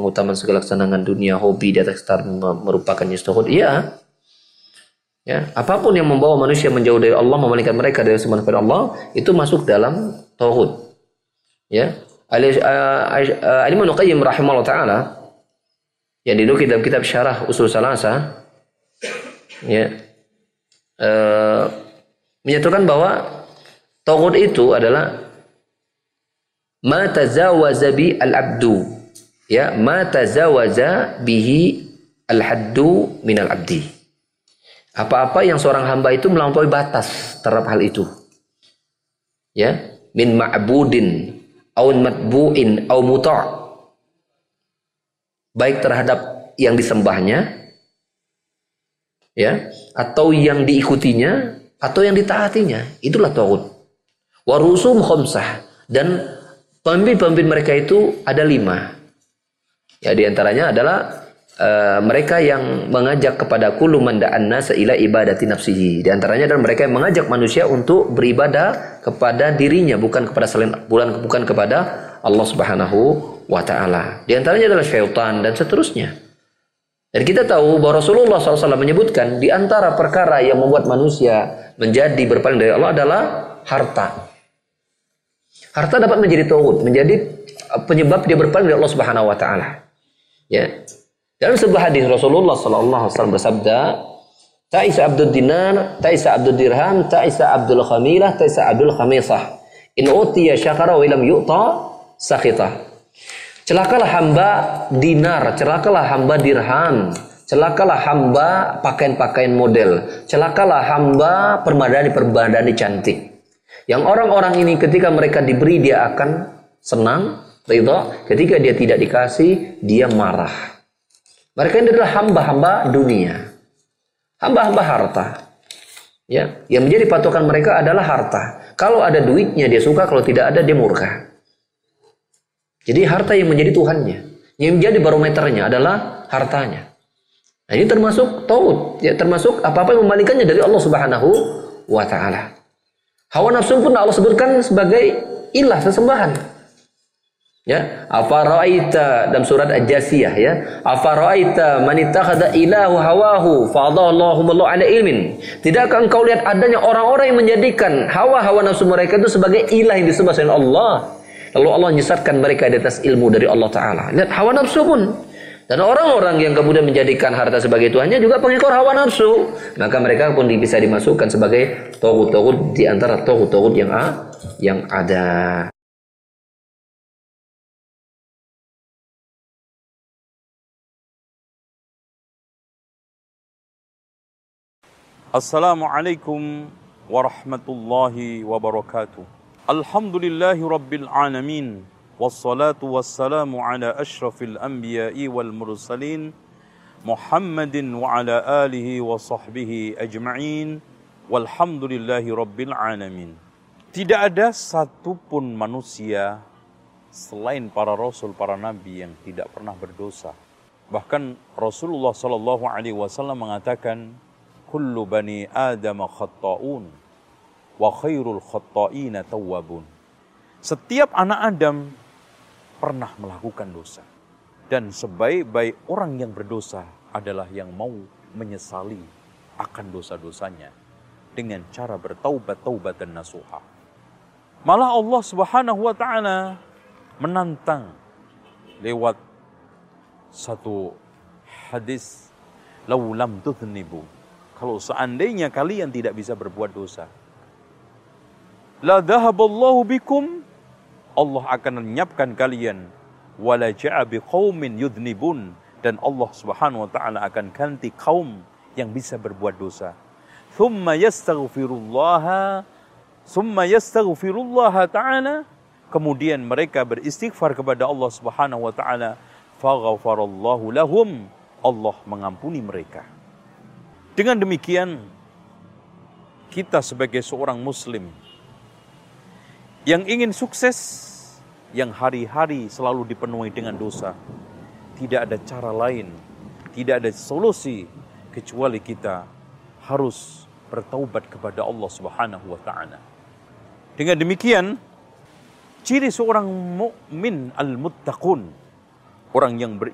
pengutamaan segala kesenangan dunia, hobi di atas merupakan jenis tauhid. Iya. Ya, apapun yang membawa manusia menjauh dari Allah, memalingkan mereka dari sembah kepada Allah, itu masuk dalam tauhid. Ya. Al-Imam Al-Qayyim rahimahullah taala yang dinukil dalam kitab Syarah Ushul Tsalatsa, ya, menyatakan bahwa tauhid itu adalah ma tazawaza bi al-abdu, ya, ma tazawaza bihi al-haddu min al-abdi. Apa-apa yang seorang hamba itu melampaui batas terhadap hal itu. Ya, min ma'budin au matbu'in au muta'. Baik terhadap yang disembahnya, ya, atau yang diikutinya, atau yang ditaatinya. Itulah tauhid. Wa rusum khamsah, dan pemimpin-pemimpin mereka itu ada 5. Ya, diantaranya adalah mereka yang mengajak kepada kullu man da'an nasa ila ibadati nafsihi. Di antaranya adalah mereka yang mengajak manusia untuk beribadah kepada dirinya, bukan kepada selain, bukan kepada Allah Subhanahu wa taala. Di antaranya adalah syaitan dan seterusnya. Dan kita tahu bahwa Rasulullah SAW menyebutkan di antara perkara yang membuat manusia menjadi berpaling dari Allah adalah harta. Harta dapat menjadi tauhid, menjadi penyebab dia berpaling dari Allah Subhanahu wa taala. Ya. Dalam sebuah hadis Rasulullah sallallahu alaihi wasallam bersabda, "Ta'isa abdud dinar, ta'isa abdud dirham, ta'isa abdul khamilah, ta'isa abdul khamisah. In utiya syakara wa lam yu'ta sakhita." Celakalah hamba dinar, celakalah hamba dirham, celakalah hamba pakaian-pakaian model, celakalah hamba permadani cantik. Yang orang-orang ini ketika mereka diberi dia akan senang, ridha, ketika dia tidak dikasih dia marah. Mereka ini adalah hamba-hamba dunia, hamba-hamba harta. Ya, yang menjadi patokan mereka adalah harta. Kalau ada duitnya dia suka, kalau tidak ada dia murka. Jadi harta yang menjadi Tuhannya, yang menjadi barometernya adalah hartanya. Nah, ini termasuk tauhid, ya, termasuk apa-apa yang memalingkannya dari Allah Subhanahu wa taala. Hawa nafsu pun Allah sebutkan sebagai ilah, sesembahan. Ya, afara'aita dalam surat Al-Jasiyah, ya, afara'aita man ittakhadha ilahu hawahu fa'adallahu Allahu ala ilmin. Tidakkah engkau lihat adanya orang-orang yang menjadikan hawa nafsu mereka itu sebagai ilah yang disembah selain Allah, lalu Allah menyesatkan mereka di atas ilmu dari Allah taala. Lihat hawa nafsu pun. Dan orang-orang yang kemudian menjadikan harta sebagai tuannya juga pengikut hawa nafsu, maka mereka pun bisa dimasukkan sebagai tauhid di antara tauhid yang ada. Assalamualaikum warahmatullahi wabarakatuh. Alhamdulillahi rabbil alamin. Wassalatu wassalamu ala ashrafil anbiya'i wal mursalin Muhammadin wa ala alihi wa sahbihi ajma'in. Walhamdulillahi rabbil alamin. Tidak ada satupun manusia selain para rasul, para nabi yang tidak pernah berdosa. Bahkan Rasulullah SAW mengatakan, kullu bani Adam khatta'un wa khairul khatta'ina tawwabun. Setiap anak Adam pernah melakukan dosa, dan sebaik-baik orang yang berdosa adalah yang mau menyesali akan dosa-dosanya dengan cara bertaubat dan nasuha. Malah Allah Subhanahu wa taala menantang lewat satu hadis, "Lau lam tudhnibu," kalau seandainya kalian tidak bisa berbuat dosa, la dhahaballahu bikum, Allah akan menyiapkan kalian, wala ja'a biqaumin yudhnibun, dan Allah Subhanahu wa taala akan ganti kaum yang bisa berbuat dosa. Thumma yastaghfirullaha ta'ala, kemudian mereka beristighfar kepada Allah Subhanahu wa taala, faghfarallahu lahum, Allah mengampuni mereka. Dengan demikian, kita sebagai seorang muslim yang ingin sukses, yang hari-hari selalu dipenuhi dengan dosa, tidak ada cara lain, tidak ada solusi kecuali kita harus bertaubat kepada Allah Subhanahu wa taala. Dengan demikian, ciri seorang mukmin al-muttaqun, orang yang